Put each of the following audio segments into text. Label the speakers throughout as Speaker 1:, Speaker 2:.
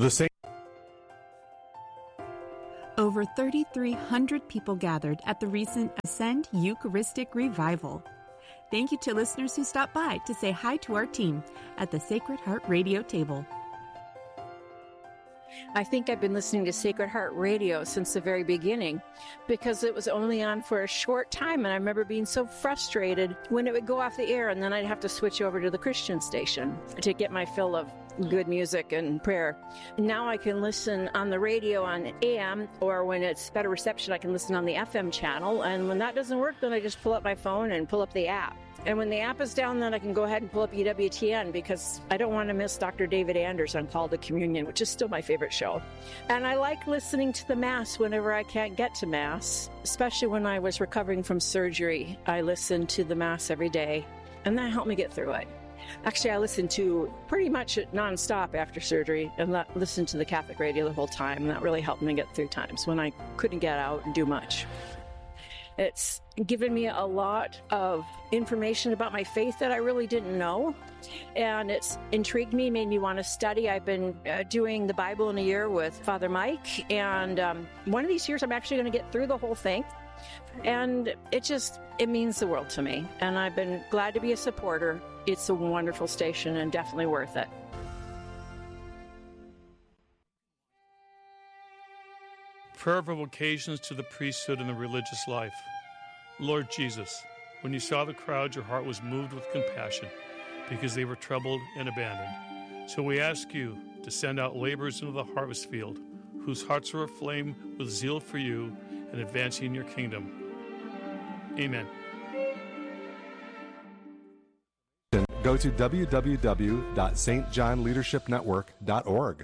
Speaker 1: The same.
Speaker 2: Over 3,300 people gathered at the recent Ascend Eucharistic Revival. Thank you to listeners who stopped by to say hi to our team at the Sacred Heart Radio table.
Speaker 3: I think I've been listening to Sacred Heart Radio since the very beginning because it was only on for a short time, and I remember being so frustrated when it would go off the air, and then I'd have to switch over to the Christian station to get my fill of good music and prayer. Now I can listen on the radio on AM, or when it's better reception, I can listen on the FM channel, and when that doesn't work, then I just pull up my phone and pull up the app. And when the app is down, then I can go ahead and pull up EWTN because I don't want to miss Dr. David Anders on Call to Communion, which is still my favorite show. And I like listening to the Mass whenever I can't get to Mass, especially when I was recovering from surgery. I listened to the Mass every day, and that helped me get through it. Actually, I listened to pretty much nonstop after surgery and listened to the Catholic radio the whole time, and that really helped me get through times when I couldn't get out and do much. It's given me a lot of information about my faith that I really didn't know, and it's intrigued me, made me want to study. I've been doing the Bible in a year with Father Mike, and one of these years I'm actually going to get through the whole thing, and it means the world to me, and I've been glad to be a supporter. It's a wonderful station and definitely worth it.
Speaker 4: Prayer for vocations to the priesthood and the religious life. Lord Jesus, when you saw the crowd, your heart was moved with compassion because they were troubled and abandoned. So we ask you to send out laborers into the harvest field whose hearts are aflame with zeal for you and advancing your kingdom. Amen.
Speaker 1: Go to www.stjohnleadershipnetwork.org.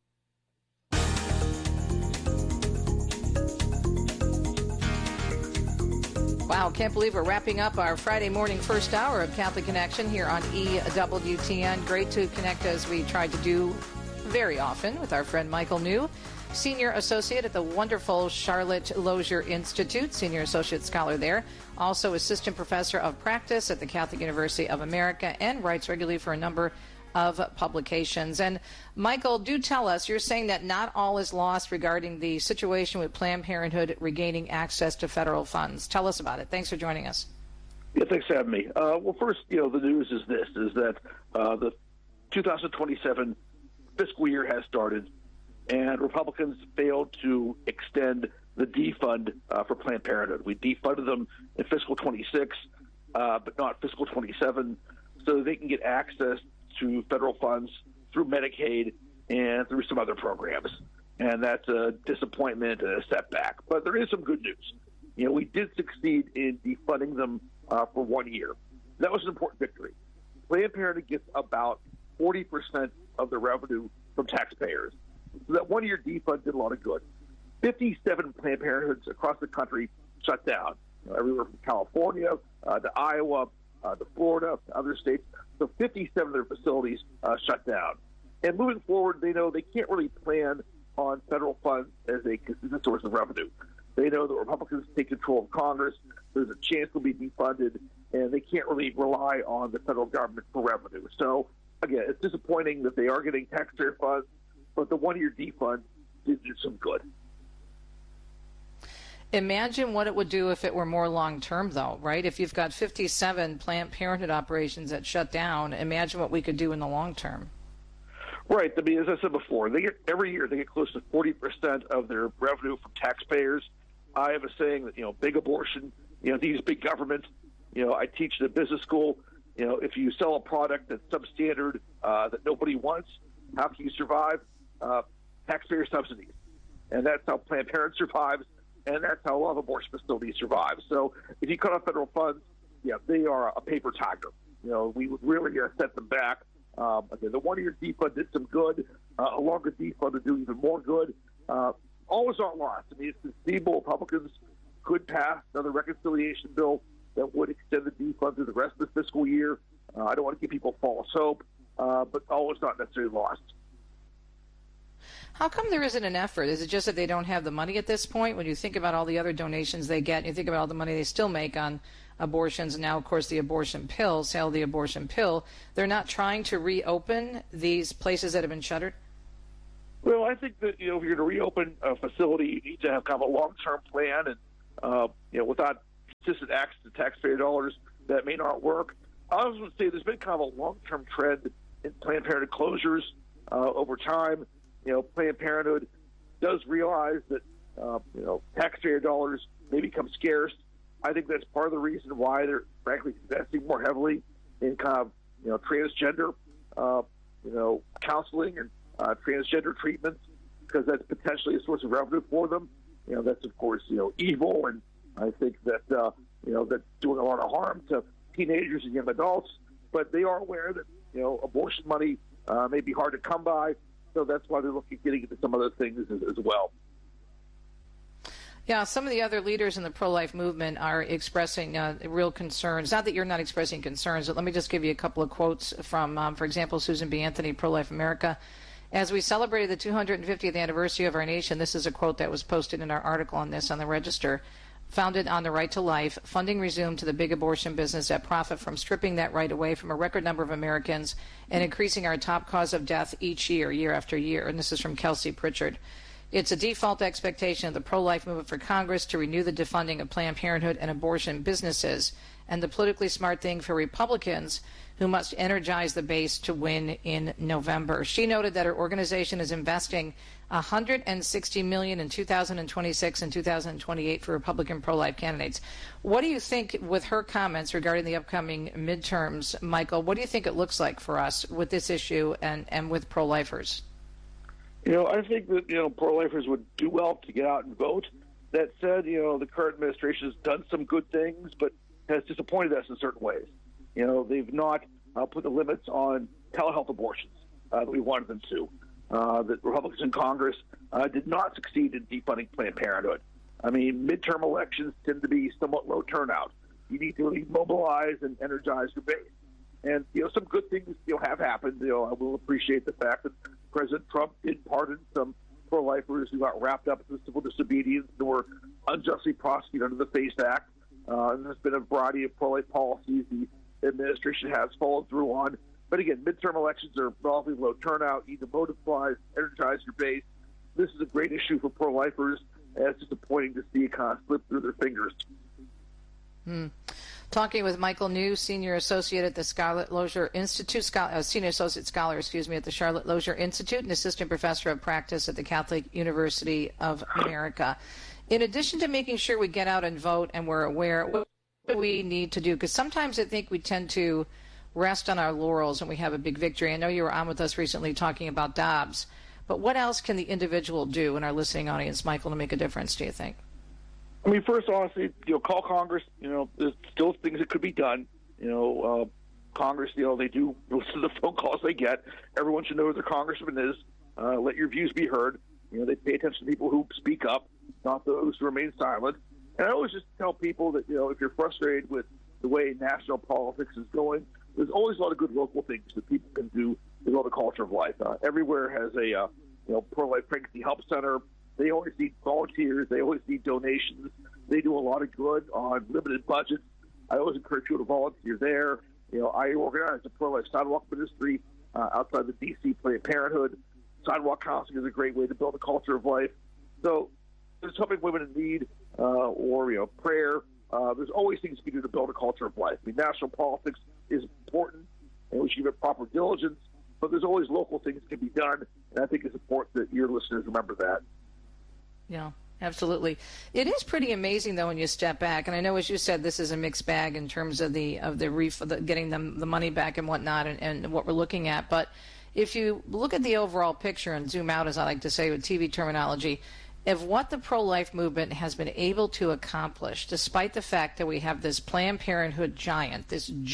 Speaker 5: Wow, can't believe we're wrapping up our Friday morning first hour of Catholic Connection here on EWTN. Great to connect as we try to do very often with our friend Michael New, Senior Associate at the wonderful Charlotte Lozier Institute, Senior Associate Scholar there, also Assistant Professor of Practice at the Catholic University of America, and writes regularly for a number of publications. And Michael, do tell us, you're saying that not all is lost regarding the situation with Planned Parenthood regaining access to federal funds. Tell us about it. Thanks for joining us.
Speaker 6: Yeah, thanks for having me. Well, first, the news is that the 2027 fiscal year has started, and Republicans failed to extend the defund for Planned Parenthood. We defunded them in fiscal 26, but not fiscal 27, so they can get access to federal funds through Medicaid and through some other programs. And that's a disappointment and a setback. But there is some good news. We did succeed in defunding them for 1 year. That was an important victory. Planned Parenthood gets about 40% of the revenue from taxpayers. So that 1 year defund did a lot of good. 57 Planned Parenthoods across the country shut down, everywhere from California to Iowa to Florida to other states. So 57 of their facilities shut down. And moving forward, they know they can't really plan on federal funds as a consistent source of revenue. They know that Republicans take control of Congress. There's a chance they'll be defunded, and they can't really rely on the federal government for revenue. So, again, it's disappointing that they are getting taxpayer funds, but the 1 year defund did do some good.
Speaker 5: Imagine what it would do if it were more long-term, though, right? If you've got 57 Planned Parenthood operations that shut down, imagine what we could do in the long term.
Speaker 6: Right. I mean, as I said before, every year they get close to 40% of their revenue from taxpayers. I have a saying that, big abortion, these big governments, I teach at a business school, if you sell a product that's substandard that nobody wants, how can you survive? Taxpayer subsidies. And that's how Planned Parenthood survives. And that's how a lot of abortion facilities survive. So if you cut off federal funds, they are a paper tiger. We would really set them back. Again, the 1 year defund did some good. A longer defund would do even more good. All is not lost. I mean, it's conceivable Republicans could pass another reconciliation bill that would extend the defund through the rest of the fiscal year. I don't want to give people false hope, but all is not necessarily lost.
Speaker 5: How come there isn't an effort? Is it just that they don't have the money at this point? When you think about all the other donations they get, you think about all the money they still make on abortions, and now, of course, the abortion pill, sale of the abortion pill, they're not trying to reopen these places that have been shuttered?
Speaker 6: Well, Well, I think that, if you're going to reopen a facility, you need to have kind of a long-term plan, and, without consistent access to taxpayer dollars, that may not work. I also would say there's been kind of a long-term trend in Planned Parenthood closures over time. Planned Parenthood does realize that, taxpayer dollars may become scarce. I think that's part of the reason why they're, frankly, investing more heavily in kind of, transgender, counseling and transgender treatments, because that's potentially a source of revenue for them. That's, of course, evil, and I think that, that's doing a lot of harm to teenagers and young adults. But they are aware that, abortion money may be hard to come by, so that's why they're looking at getting into some other things as well.
Speaker 5: Yeah, some of the other leaders in the pro-life movement are expressing real concerns. Not that you're not expressing concerns, but let me just give you a couple of quotes from, for example, Susan B. Anthony, Pro-Life America. As we celebrated the 250th anniversary of our nation, this is a quote that was posted in our article on this on the Register. Founded on the right to life, funding resumed to the big abortion business that profit from stripping that right away from a record number of Americans and increasing our top cause of death each year, year after year. And this is from Kelsey Pritchard. It's a default expectation of the pro-life movement for Congress to renew the defunding of Planned Parenthood and abortion businesses, and the politically smart thing for Republicans, who must energize the base to win in November. She noted that her organization is investing $160 million in 2026 and 2028 for Republican pro-life candidates. What do you think, with her comments regarding the upcoming midterms, Michael, what do you think it looks like for us with this issue and with pro-lifers?
Speaker 6: I think that, pro-lifers would do well to get out and vote. That said, the current administration has done some good things, but has disappointed us in certain ways. They've not put the limits on telehealth abortions that we wanted them to. The Republicans in Congress did not succeed in defunding Planned Parenthood. I mean, midterm elections tend to be somewhat low turnout. You need to really mobilize and energize your base. And, some good things, have happened. I will appreciate the fact that President Trump did pardon some pro-lifers who got wrapped up in civil disobedience and were unjustly prosecuted under the FACE Act. And there's been a variety of pro-life policies the administration has followed through on. But again, midterm elections are relatively low turnout. You need to mobilize, energize your base. This is a great issue for pro-lifers, and it's disappointing to see it kind of slip through their fingers.
Speaker 5: Talking with Michael New, Senior Associate at the Charlotte Lozier Institute, Senior Associate Scholar, at the Charlotte Lozier Institute, and Assistant Professor of Practice at the Catholic University of America. In addition to making sure we get out and vote and we're aware, what do we need to do? Because sometimes I think we tend to rest on our laurels when we have a big victory. I know you were on with us recently talking about Dobbs, but what else can the individual do in our listening audience, Michael, to make a difference, do you think?
Speaker 6: I mean, first, honestly, call Congress. There's still things that could be done. Congress, they do listen to the phone calls they get. Everyone should know who their congressman is. Let your views be heard. They pay attention to people who speak up, not those who remain silent. And I always just tell people that, if you're frustrated with the way national politics is going, there's always a lot of good local things that people can do to build a culture of life. Everywhere has a, pro-life pregnancy help center. They always need volunteers. They always need donations. They do a lot of good on limited budgets. I always encourage you to volunteer there. I organize a pro-life sidewalk ministry outside the D.C. Planned Parenthood. Sidewalk counseling is a great way to build a culture of life. So there's helping women in need or prayer. There's always things you can do to build a culture of life. I mean, national politics is important, and we should give it proper diligence, but there's always local things that can be done, and I think it's important that your listeners remember that.
Speaker 5: Yeah, absolutely. It is pretty amazing, though, when you step back. And I know, as you said, this is a mixed bag in terms of getting them the money back and whatnot, and what we're looking at. But if you look at the overall picture and zoom out, as I like to say with TV terminology, of what the pro-life movement has been able to accomplish, despite the fact that we have this Planned Parenthood giant,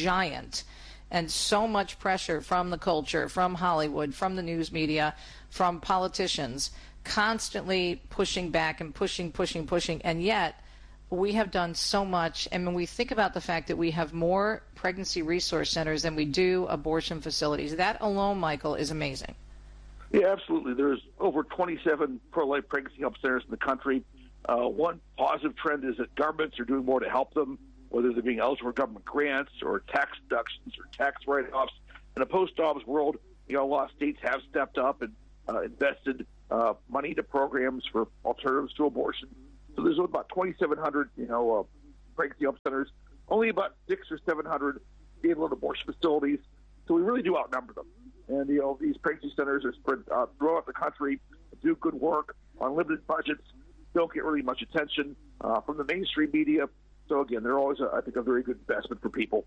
Speaker 5: and so much pressure from the culture, from Hollywood, from the news media, from politicians, constantly pushing back and pushing, and yet we have done so much. And when we think about the fact that we have more pregnancy resource centers than we do abortion facilities, that alone, Michael, is amazing.
Speaker 6: Yeah, absolutely. There's over 27 pro-life pregnancy help centers in the country. One positive trend is that governments are doing more to help them, whether they're being eligible for government grants or tax deductions or tax write-offs. In a post-Dobbs world, a lot of states have stepped up and invested money to programs for alternatives to abortion. So there's about 2,700, pregnancy help centers, only about 600 or 700 standalone abortion facilities. So we really do outnumber them. And, these pregnancy centers are spread throughout the country, do good work on limited budgets, don't get really much attention from the mainstream media. So, again, they're always, I think, a very good investment for people.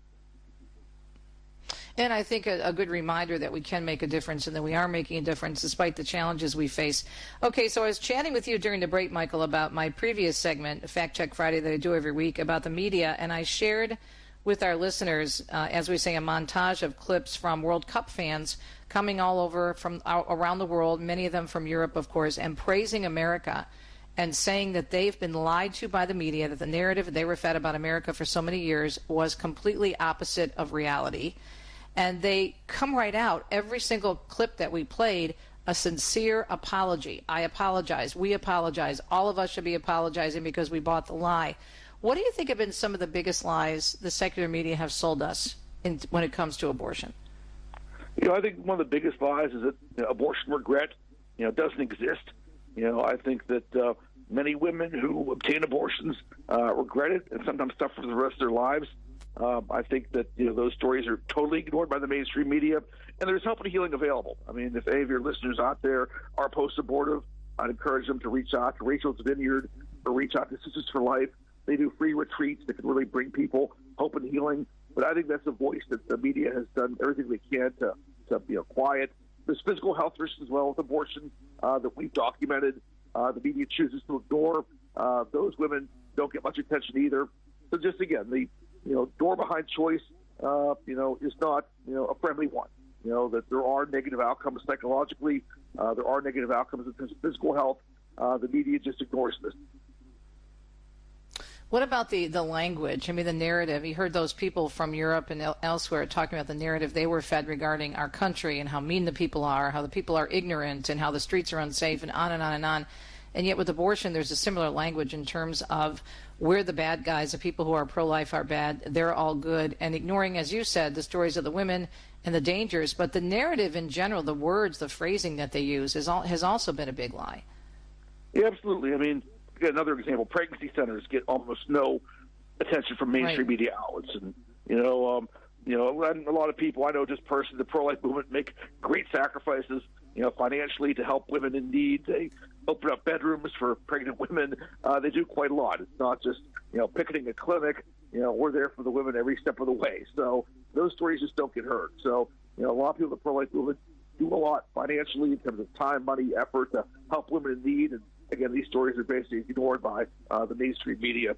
Speaker 5: And I think a good reminder that we can make a difference and that we are making a difference despite the challenges we face. Okay, so I was chatting with you during the break, Michael, about my previous segment, Fact Check Friday, that I do every week about the media, and I shared with our listeners, as we say, a montage of clips from World Cup fans coming all over from around the world, many of them from Europe, of course, and praising America and saying that they've been lied to by the media, that the narrative they were fed about America for so many years was completely opposite of reality. And they come right out, every single clip that we played, a sincere apology. I apologize. We apologize. All of us should be apologizing because we bought the lie. What do you think have been some of the biggest lies the secular media have sold us when it comes to abortion?
Speaker 6: I think one of the biggest lies is that abortion regret, doesn't exist. I think that many women who obtain abortions regret it and sometimes suffer for the rest of their lives. I think that those stories are totally ignored by the mainstream media, and there's help and healing available. I mean, if any of your listeners out there are post-abortive, I'd encourage them to reach out to Rachel's Vineyard or reach out to Sisters for Life. They do free retreats that can really bring people hope and healing. But I think that's a voice that the media has done everything they can to quiet. There's physical health risks as well with abortion that we've documented. The media chooses to ignore. Those women don't get much attention either. So just again, the door behind choice, is not, a friendly one. That there are negative outcomes psychologically. There are negative outcomes in terms of physical health. The media just ignores this.
Speaker 5: What about the language? I mean, the narrative. You heard those people from Europe and elsewhere talking about the narrative they were fed regarding our country and how mean the people are, how the people are ignorant, and how the streets are unsafe, and on and on and on. And yet with abortion, there's a similar language in terms of we're the bad guys, the people who are pro-life are bad, they're all good, and ignoring, as you said, the stories of the women and the dangers. But the narrative in general, the words, the phrasing that they use has also been a big lie.
Speaker 6: Yeah, absolutely. I mean, another example, pregnancy centers get almost no attention from mainstream media outlets. And, a lot of people I know just personally, the pro-life movement make great sacrifices, financially to help women in need. They open up bedrooms for pregnant women. They do quite a lot. It's not just, picketing a clinic. We're there for the women every step of the way. So those stories just don't get heard. So, a lot of people in the pro-life movement do a lot financially in terms of time, money, effort to help women in need. And again, these stories are basically ignored by the mainstream media.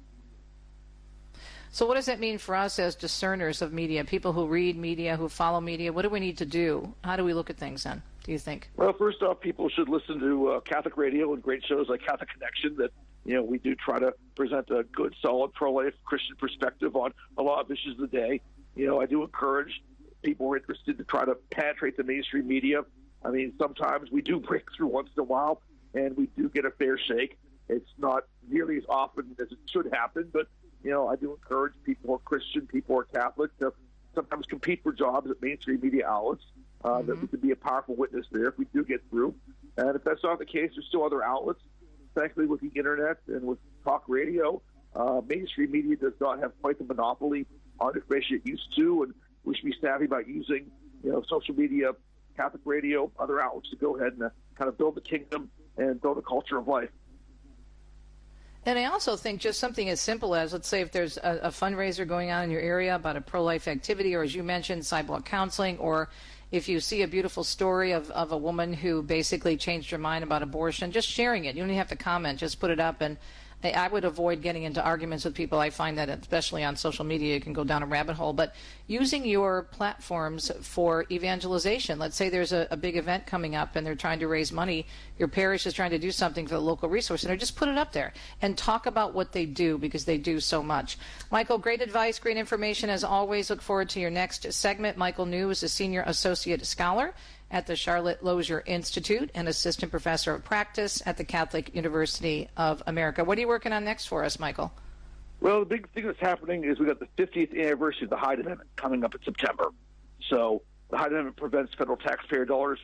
Speaker 5: So what does that mean for us as discerners of media, people who read media, who follow media? What do we need to do? How do we look at things then, do you think?
Speaker 6: Well, first off, people should listen to Catholic radio and great shows like Catholic Connection that, we do try to present a good, solid, pro-life Christian perspective on a lot of issues of the day. I do encourage people who are interested to try to penetrate the mainstream media. I mean, sometimes we do break through once in a while, and we do get a fair shake. It's not nearly as often as it should happen, but, I do encourage people who are Christian, people who are Catholic to sometimes compete for jobs at mainstream media outlets, that we could be a powerful witness there if we do get through. And if that's not the case, there's still other outlets. Thankfully, with the Internet and with talk radio, mainstream media does not have quite the monopoly on information it used to, and we should be savvy about using, social media, Catholic radio, other outlets to go ahead and kind of build the kingdom and build a culture of life.
Speaker 5: And I also think just something as simple as, let's say if there's a fundraiser going on in your area about a pro-life activity, or as you mentioned, sidewalk counseling, or if you see a beautiful story of a woman who basically changed her mind about abortion, just sharing it. You don't even have to comment, just put it up. And I would avoid getting into arguments with people. I find that especially on social media, you can go down a rabbit hole. But using your platforms for evangelization, let's say there's a big event coming up and they're trying to raise money. Your parish is trying to do something for the local resource center. Just put it up there and talk about what they do, because they do so much. Michael, great advice, great information. As always, look forward to your next segment. Michael New is a senior associate scholar at the Charlotte Lozier Institute and assistant professor of practice at the Catholic University of America. What are you working on next for us, Michael?
Speaker 6: Well, the big thing that's happening is we got the 50th anniversary of the Hyde Amendment coming up in September. So the Hyde Amendment prevents federal taxpayer dollars from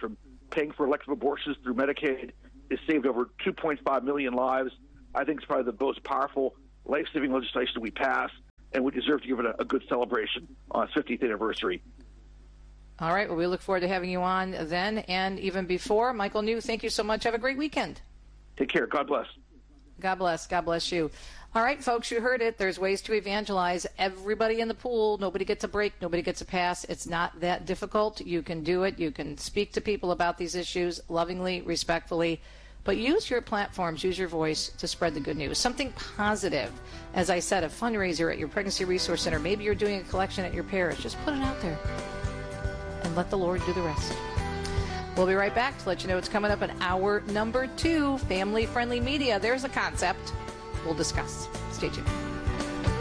Speaker 6: paying for elective abortions through Medicaid has saved over 2.5 million lives. I think it's probably the most powerful life-saving legislation we pass, and we deserve to give it a good celebration on its 50th anniversary.
Speaker 5: All right. Well, we look forward to having you on then and even before. Michael New, thank you so much. Have a great weekend.
Speaker 6: Take care. God bless.
Speaker 5: God bless. God bless you. All right, folks, you heard it. There's ways to evangelize everybody in the pool. Nobody gets a break. Nobody gets a pass. It's not that difficult. You can do it. You can speak to people about these issues lovingly, respectfully. But use your platforms, use your voice to spread the good news. Something positive. As I said, a fundraiser at your Pregnancy Resource Center. Maybe you're doing a collection at your parish. Just put it out there and let the Lord do the rest. We'll be right back to let you know what's coming up in hour number 2, family-friendly media. There's a concept we'll discuss. Stay tuned.